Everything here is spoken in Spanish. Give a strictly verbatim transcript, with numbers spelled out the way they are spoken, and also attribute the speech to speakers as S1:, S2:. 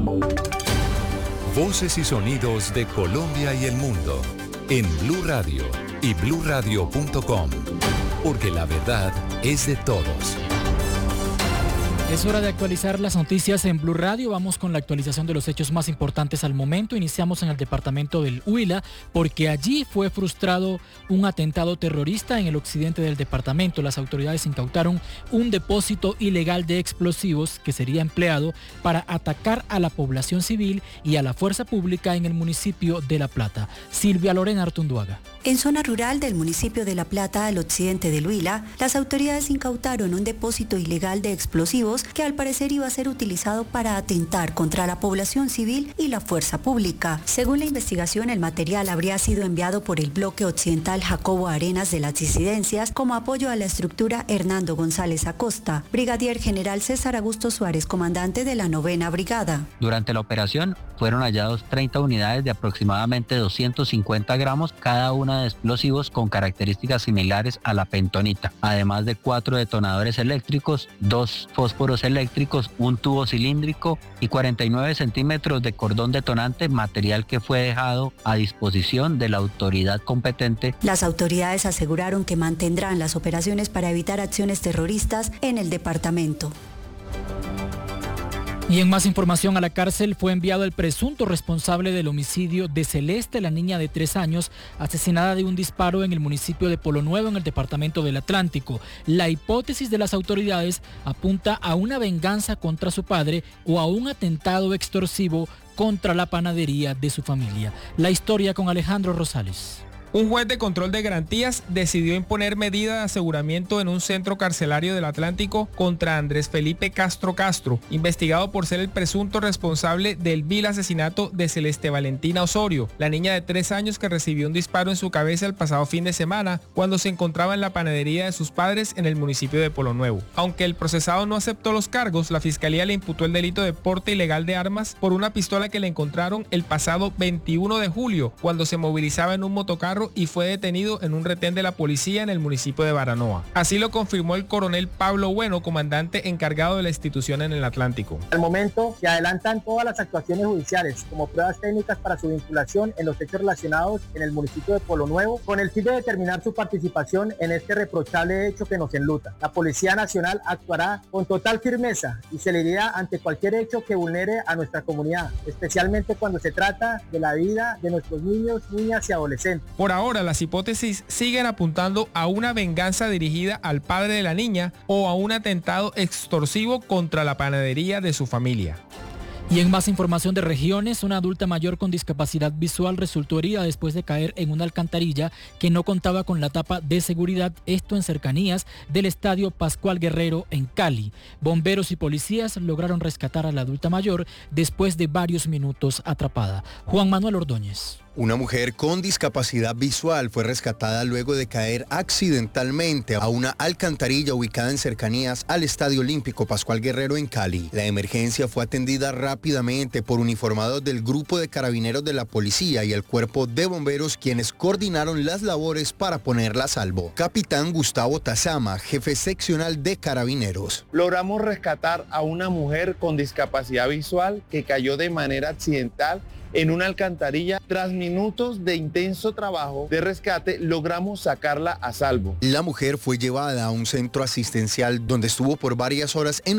S1: Voces y sonidos de Colombia y el mundo en Blue Radio y blue radio punto com, porque la verdad es de todos.
S2: Es hora de actualizar las noticias en Blue Radio. Vamos con la actualización de los hechos más importantes al momento. Iniciamos en el departamento del Huila, porque allí fue frustrado un atentado terrorista en el occidente del departamento. Las autoridades incautaron un depósito ilegal de explosivos que sería empleado para atacar a la población civil y a la fuerza pública en el municipio de La Plata. Silvia Lorena Artunduaga.
S3: En zona rural del municipio de La Plata, al occidente del Huila, las autoridades incautaron un depósito ilegal de explosivos que al parecer iba a ser utilizado para atentar contra la población civil y la fuerza pública. Según la investigación, el material habría sido enviado por el bloque occidental Jacobo Arenas de las disidencias como apoyo a la estructura Hernando González Acosta. Brigadier General César Augusto Suárez, comandante de la novena brigada.
S4: Durante la operación fueron hallados treinta unidades de aproximadamente doscientos cincuenta gramos, cada una de explosivos con características similares a la pentonita, además de cuatro detonadores eléctricos, dos fósforos eléctricos, un tubo cilíndrico y cuarenta y nueve centímetros de cordón detonante, material que fue dejado a disposición de la autoridad competente.
S3: Las autoridades aseguraron que mantendrán las operaciones para evitar acciones terroristas en el departamento.
S2: Y en más información, a la cárcel fue enviado el presunto responsable del homicidio de Celeste, la niña de tres años, asesinada de un disparo en el municipio de Polo Nuevo, en el departamento del Atlántico. La hipótesis de las autoridades apunta a una venganza contra su padre o a un atentado extorsivo contra la panadería de su familia. La historia con Alejandro Rosales.
S5: Un juez de control de garantías decidió imponer medida de aseguramiento en un centro carcelario del Atlántico contra Andrés Felipe Castro Castro, investigado por ser el presunto responsable del vil asesinato de Celeste Valentina Osorio, la niña de tres años que recibió un disparo en su cabeza el pasado fin de semana cuando se encontraba en la panadería de sus padres en el municipio de Polo Nuevo. Aunque el procesado no aceptó los cargos, la fiscalía le imputó el delito de porte ilegal de armas por una pistola que le encontraron el pasado veintiuno de julio cuando se movilizaba en un motocarro y fue detenido en un retén de la policía en el municipio de Baranoa. Así lo confirmó el coronel Pablo Bueno, comandante encargado de la institución en el Atlántico.
S6: Al momento se adelantan todas las actuaciones judiciales como pruebas técnicas para su vinculación en los hechos relacionados en el municipio de Polo Nuevo, con el fin de determinar su participación en este reprochable hecho que nos enluta. La Policía Nacional actuará con total firmeza y celeridad ante cualquier hecho que vulnere a nuestra comunidad, especialmente cuando se trata de la vida de nuestros niños, niñas y adolescentes.
S5: Por ahora, las hipótesis siguen apuntando a una venganza dirigida al padre de la niña o a un atentado extorsivo contra la panadería de su familia.
S2: Y en más información de regiones, una adulta mayor con discapacidad visual resultó herida después de caer en una alcantarilla que no contaba con la tapa de seguridad, esto en cercanías del Estadio Pascual Guerrero en Cali. Bomberos y policías lograron rescatar a la adulta mayor después de varios minutos atrapada. Juan Manuel Ordóñez.
S7: Una mujer con discapacidad visual fue rescatada luego de caer accidentalmente a una alcantarilla ubicada en cercanías al Estadio Olímpico Pascual Guerrero en Cali. La emergencia fue atendida rápidamente por uniformados del grupo de carabineros de la policía y el cuerpo de bomberos, quienes coordinaron las labores para ponerla a salvo. Capitán Gustavo Tazama, jefe seccional de carabineros.
S8: Logramos rescatar a una mujer con discapacidad visual que cayó de manera accidental en una alcantarilla. Tras minutos de intenso trabajo de rescate, logramos sacarla a salvo.
S7: La mujer fue llevada a un centro asistencial donde estuvo por varias horas en